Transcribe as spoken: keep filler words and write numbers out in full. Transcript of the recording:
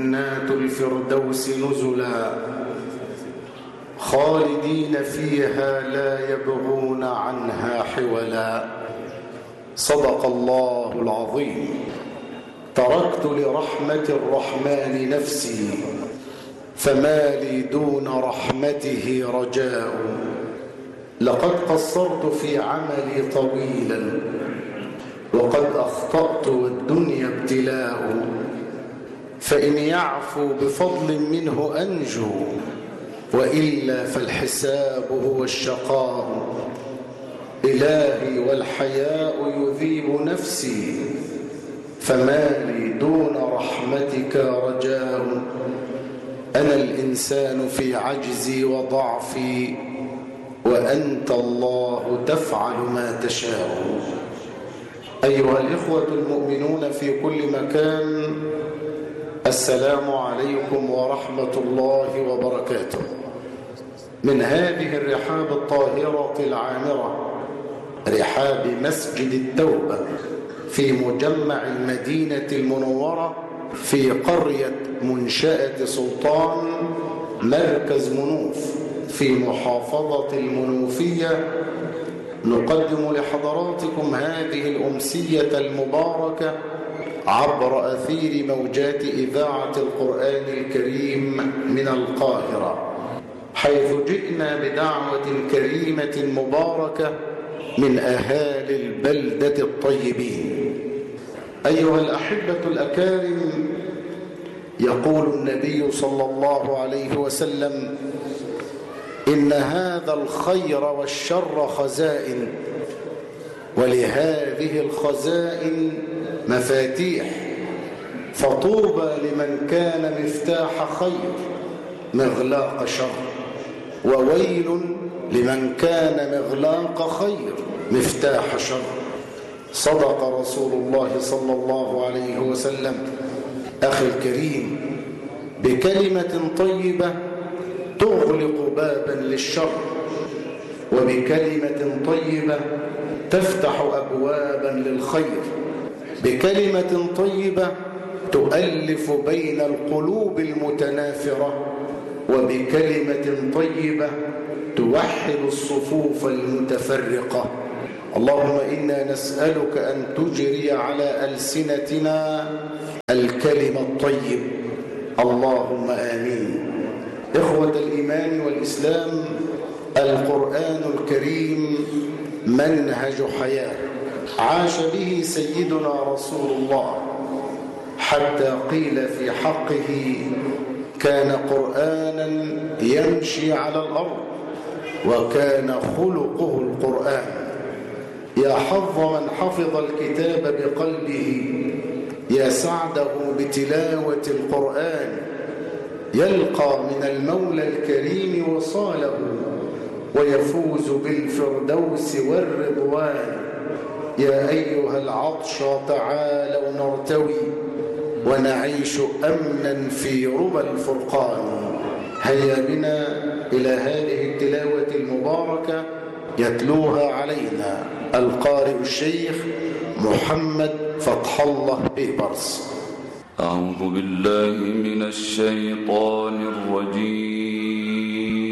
جنات الفردوس نزلا خالدين فيها لا يبغون عنها حولا. صدق الله العظيم. تركت لرحمة الرحمن نفسي فما لي دون رحمته رجاء. لقد قصرت في عملي طويلا وقد أخطأت والدنيا ابتلاء. فإن يعفو بفضل منه أنجو وإلا فالحساب هو الشقاء. إلهي والحياء يذيب نفسي فما لي دون رحمتك رجاء. أنا الإنسان في عجزي وضعفي وأنت الله تفعل ما تشاء. أيها الإخوة المؤمنون في كل مكان، السلام عليكم ورحمة الله وبركاته. من هذه الرحاب الطاهرة العامرة، رحاب مسجد التوبة في مجمع المدينة المنورة في قرية منشأة سلطان مركز منوف في محافظة المنوفية، نقدم لحضراتكم هذه الأمسية المباركة عبر أثير موجات إذاعة القرآن الكريم من القاهرة، حيث جئنا بدعوة كريمة مباركة من أهالي البلدة الطيبين. أيها الأحبة الأكارم، يقول النبي صلى الله عليه وسلم: إن هذا الخير والشر خزائن، ولهذه الخزائن مفاتيح، فطوبى لمن كان مفتاح خير مغلاق شر، وويل لمن كان مغلاق خير مفتاح شر. صدق رسول الله صلى الله عليه وسلم. أخي الكريم، بكلمة طيبة تغلق بابا للشر، وبكلمة طيبة تفتح أبوابا للخير، بكلمة طيبة تؤلف بين القلوب المتنافرة، وبكلمة طيبة توحد الصفوف المتفرقة. اللهم إنا نسألك أن تجري على ألسنتنا الكلم الطيب، اللهم آمين. إخوة الإيمان والإسلام، القرآن الكريم منهج حياة عاش به سيدنا رسول الله، حتى قيل في حقه: كان قرآنا يمشي على الأرض وكان خلقه القرآن. يا حظ من حفظ الكتاب بقلبه، يا سعده بتلاوة القرآن، يلقى من المولى الكريم وصاله ويفوز بالفردوس والرضوان. يا أيها العطشى تعالوا نرتوي ونعيش أمنا في ربى الفرقان. هيا بنا إلى هذه التلاوة المباركة يتلوها علينا القارئ الشيخ محمد فتح الله بيبرس. أعوذ بالله من الشيطان الرجيم.